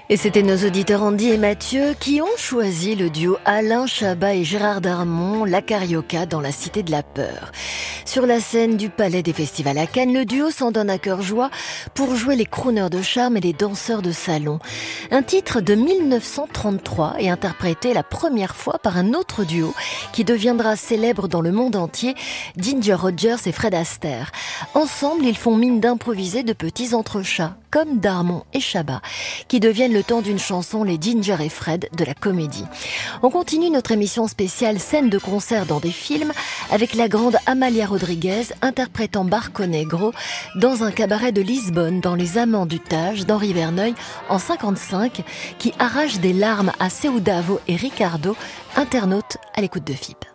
Et c'était nos auditeurs Andy et Mathieu qui ont choisi le duo Alain Chabat et Gérard Darmon, la Carioca dans la Cité de la Peur. Sur la scène du Palais des Festivals à Cannes, le duo s'en donne à cœur joie pour jouer les crooners de charme et les danseurs de salon. Un titre de 1933 et interprété la première fois par un autre duo qui deviendra célèbre dans le monde entier, Ginger Rogers et Fred Astaire. Ensemble, ils font mine d'improviser de petits entrechats, comme Darmon et Chabat, qui deviennent le temps d'une chanson les Ginger et Fred de la comédie. On continue notre émission spéciale scène de concert dans des films avec la grande Amalia Rodriguez interprétant Barco Negro dans un cabaret de Lisbonne dans Les Amants du Tage d'Henri Verneuil en 1955 qui arrache des larmes à Seudavo et Ricardo, internautes à l'écoute de FIP.